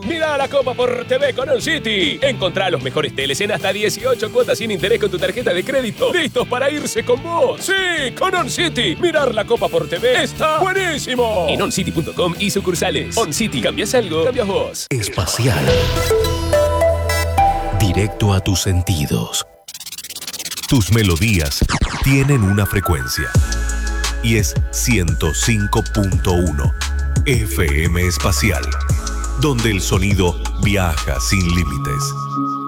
Mira la Copa por TV con On City. Encontrá los mejores teles en hasta 18 cuotas sin interés con tu tarjeta de crédito. ¡Listos para irse con vos! ¡Sí! ¡Con On City! Mirar la Copa por TV está buenísimo. En oncity.com y sucursales. On City. ¿Cambias algo? Cambias vos. Espacial. Directo a tus sentidos. Tus melodías tienen una frecuencia. Y es 105.1 FM Espacial, donde el sonido viaja sin límites.